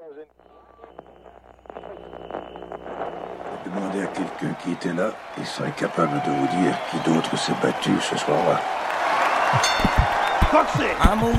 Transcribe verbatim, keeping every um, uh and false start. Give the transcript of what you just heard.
Demandez à quelqu'un qui était là, il serait capable de vous dire qui d'autre s'est battu ce soir-là. Un monde